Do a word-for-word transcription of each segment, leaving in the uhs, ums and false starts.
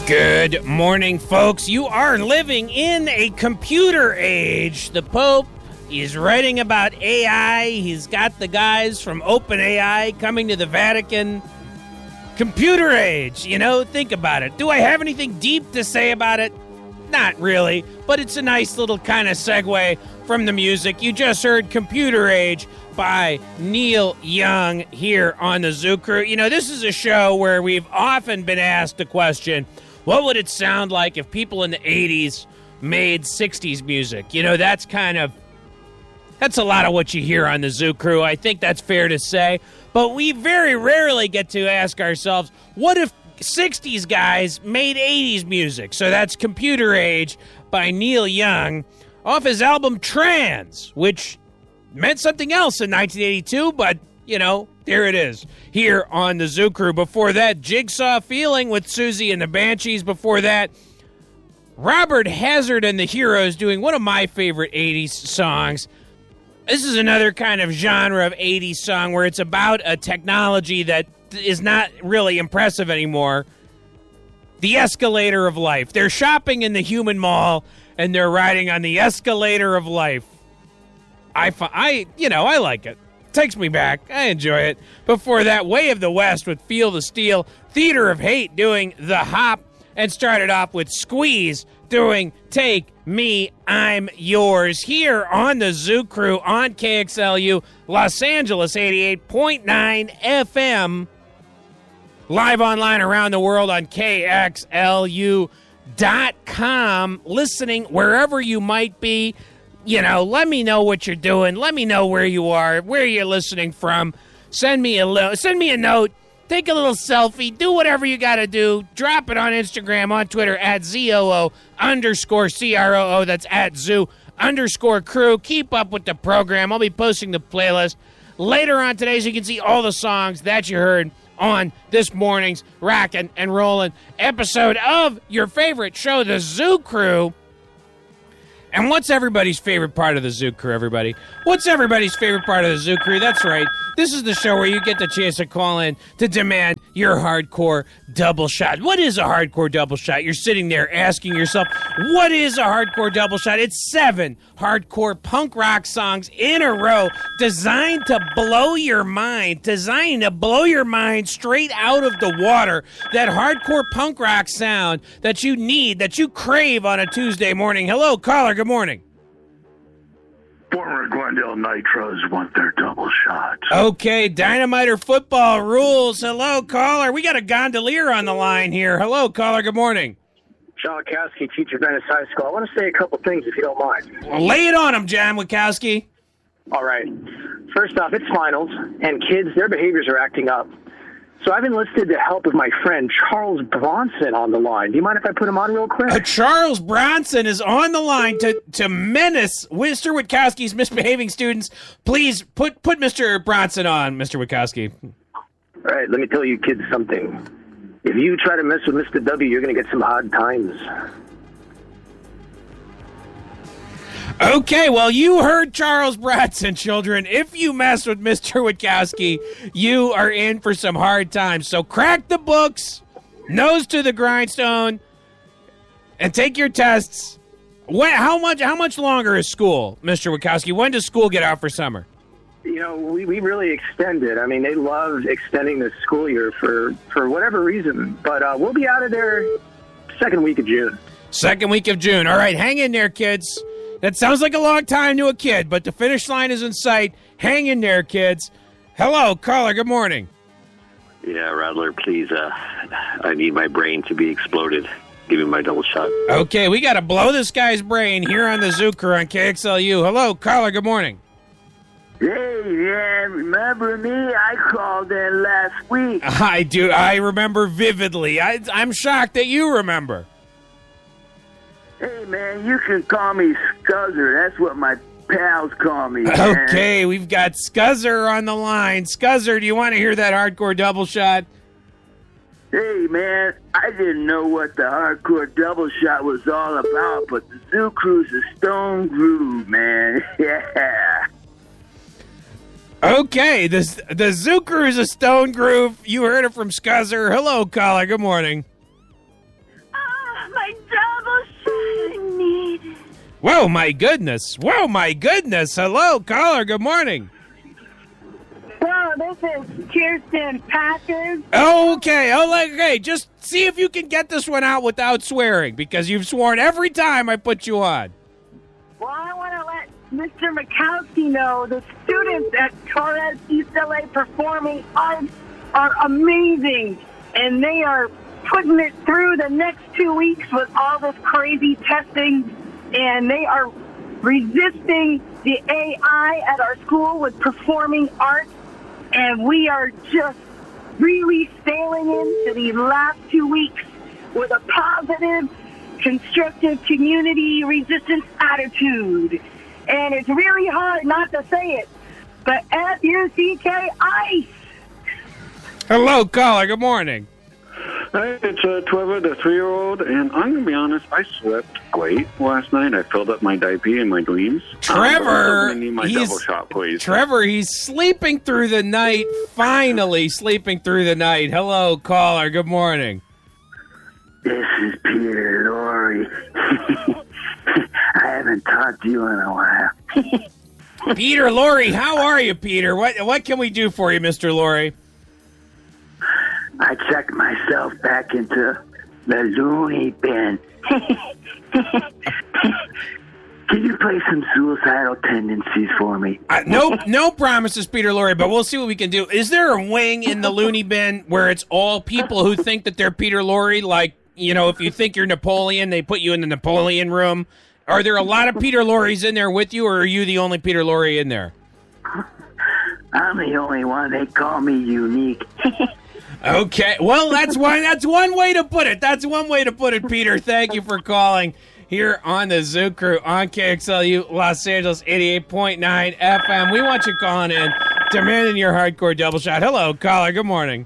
Good morning, folks. You are living in a computer age. The Pope is writing about A I. He's got the guys from OpenAI coming to the Vatican. Computer age, you know, think about it. Do I have anything deep to say about it? Not really, but it's a nice little kind of segue from the music. You just heard Computer Age by Neil Young here on the Zoo Crew. You know, this is a show where we've often been asked the question, what would it sound like if people in the eighties made sixties music? You know, that's kind of, that's a lot of what you hear on the Zoo Crew. I think that's fair to say. But we very rarely get to ask ourselves, what if sixties guys made eighties music? So that's Computer Age by Neil Young off his album Trans, which meant something else in nineteen eighty-two, but, you know, there it is here on the Zoo Crew. Before that, Jigsaw Feeling with Susie and the Banshees. Before that, Robert Hazard and the Heroes doing one of my favorite eighties songs. This is another kind of genre of eighties song where it's about a technology that is not really impressive anymore. The escalator of life. They're shopping in the human mall, and they're riding on the escalator of life. I, I, you know, I like it. Takes me back. I enjoy it. Before that, Way of the West with Feel the Steel. Theater of Hate doing The Hop. And started off with Squeeze doing Take Me, I'm Yours. Here on the Zoo Crew on K X L U, Los Angeles eighty-eight point nine F M. Live online around the world on K X L U dot com. Listening wherever you might be. You know, let me know what you're doing. Let me know where you are, where you're listening from. Send me a li- send me a note. Take a little selfie. Do whatever you got to do. Drop it on Instagram, on Twitter, at Z O O underscore C R O O. That's at Zoo underscore Crew. Keep up with the program. I'll be posting the playlist later on today so you can see all the songs that you heard on this morning's Rockin' and Rollin' episode of your favorite show, The Zoo Crew. And what's everybody's favorite part of the Zoo Crew, everybody? What's everybody's favorite part of the Zoo Crew? That's right. This is the show where you get the chance to call in to demand your hardcore double shot. What is a hardcore double shot? You're sitting there asking yourself, what is a hardcore double shot? It's seven hardcore punk rock songs in a row designed to blow your mind, designed to blow your mind straight out of the water. That hardcore punk rock sound that you need, that you crave on a Tuesday morning. Hello, caller. Good morning. Former Glendale Nitros want their double shot. Okay, Dynamiter football rules. Hello, caller. We got a gondolier on the line here. Hello, caller. Good morning. John Wachowski, teacher, Venice High School. I want to say a couple things, if you don't mind. Well, lay it on him, John Wachowski. All right. First off, it's finals, and kids, their behaviors are acting up. So I've enlisted the help of my friend Charles Bronson on the line. Do you mind if I put him on real quick? Uh, Charles Bronson is on the line to, to menace Mister Wachowski's misbehaving students. Please put, put Mister Bronson on, Mister Wachowski. All right, let me tell you kids something. If you try to mess with Mister W, you're going to get some hard times. Okay, well, you heard Charles Bronson, children. If you mess with Mister Wachowski, you are in for some hard times. So crack the books, nose to the grindstone, and take your tests. When, how much How much longer is school, Mister Wachowski? When does school get out for summer? You know, we, we really extended. I mean, they love extending the school year for, for whatever reason. But uh, we'll be out of there second week of June. Second week of June. All right, hang in there, kids. That sounds like a long time to a kid, but the finish line is in sight. Hang in there, kids. Hello, caller. Good morning. Yeah, Rattler, please. Uh, I need my brain to be exploded. Give me my double shot. Okay, we got to blow this guy's brain here on the Zoo Crew on K X L U. Hello, caller. Good morning. Hey, yeah, remember me? I called in last week. I do. I remember vividly. I, I'm shocked that you remember. Hey, man, you can call me Scuzzer. That's what my pals call me, man. Okay, we've got Scuzzer on the line. Scuzzer, do you want to hear that hardcore double shot? Hey, man, I didn't know what the hardcore double shot was all about, but the Zoo Crew's a stone groove, man. Yeah. Okay, the, the Zoo Crew is a stone groove. You heard it from Scuzzer. Hello, caller. Good morning. Whoa, my goodness. Whoa, my goodness. Hello, caller. Good morning. Hello, this is Kirsten Packard. Okay, oh, okay. Just see if you can get this one out without swearing, because you've sworn every time I put you on. Well, I want to let Mister Mikowski know the students at Torres East L A Performing Arts are amazing, and they are putting it through the next two weeks with all this crazy testing, and they are resisting the A I at our school with performing arts, and we are just really sailing into these last two weeks with a positive, constructive community resistance attitude. And it's really hard not to say it, but F U C K ICE. Hello, caller. Good morning. Hey, it's uh, Trevor, the three-year-old, and I'm going to be honest, I slept great last night. I filled up my diaper in my dreams. Trevor, um, I need my he's, double shot, please. Trevor, he's sleeping through the night, finally sleeping through the night. Hello, caller. Good morning. This is Peter Lorre. I haven't talked to you in a while. Peter Lorre, how are you, Peter? What what can we do for you, Mister Lorre? I checked myself back into the loony bin. Can you play some Suicidal Tendencies for me? Uh, no, no promises, Peter Lorre, but we'll see what we can do. Is there a wing in the loony bin where it's all people who think that they're Peter Lorre? Like, you know, if you think you're Napoleon, they put you in the Napoleon room. Are there a lot of Peter Lorres in there with you, or are you the only Peter Lorre in there? I'm the only one. They call me unique. Okay, well, that's one, that's one way to put it. That's one way to put it, Peter. Thank you for calling here on the Zoo Crew on K X L U Los Angeles eighty-eight point nine F M. We want you calling in, demanding your hardcore double shot. Hello, caller. Good morning.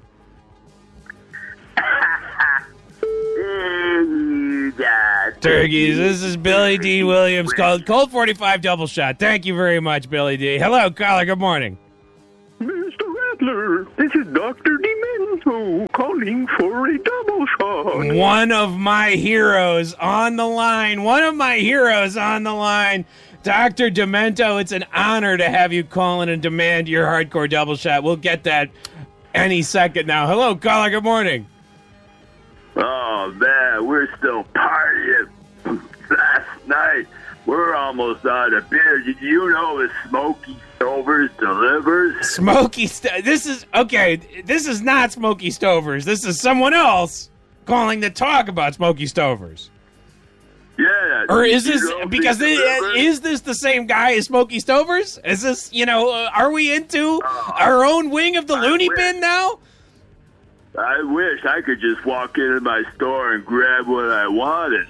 You got Turkeys, this is Billy D. Williams called Cold forty-five double shot. Thank you very much, Billy D. Hello, caller. Good morning. Mister Rattler, this is Doctor Demento calling for a double shot. One of my heroes on the line. One of my heroes on the line. Doctor Demento, it's an honor to have you call in and demand your hardcore double shot. We'll get that any second now. Hello, caller. Good morning. Oh, man, we're still partying. Last night, we're almost out of beer. Did you know that Smokey Stovers delivers? Smokey Sto- This is, okay, this is not Smokey Stovers. This is someone else calling to talk about Smokey Stovers. Yeah. Or is this, you know because he it, delivers? is this the same guy as Smokey Stovers? Is this, you know, uh, are we into Uh, our own wing of the I loony wish. bin now? I wish I could just walk into my store and grab what I wanted.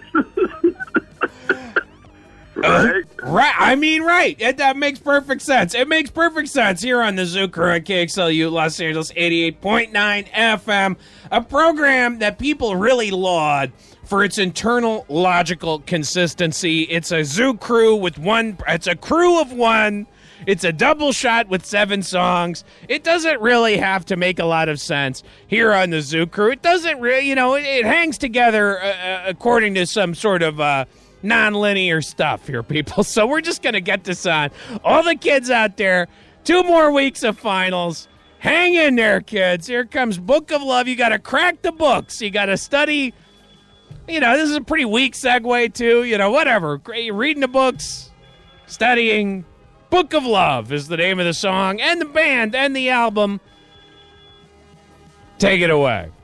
Right? Uh, right. I mean, right. It, that makes perfect sense. It makes perfect sense here on the Zoo Crew on K X L U Los Angeles eighty-eight point nine F M, a program that people really laud for its internal logical consistency. It's a Zoo Crew with one, it's a crew of one. It's a double shot with seven songs. It doesn't really have to make a lot of sense here on the Zoo Crew. It doesn't really, you know, it, it hangs together uh, according to some sort of uh, non-linear stuff here, people. So we're just going to get this on. All the kids out there, two more weeks of finals. Hang in there, kids. Here comes Book of Love. You got to crack the books. You got to study. You know, this is a pretty weak segue, too. You know, whatever. Reading the books, studying. Book of Love is the name of the song, and the band, and the album. Take it away.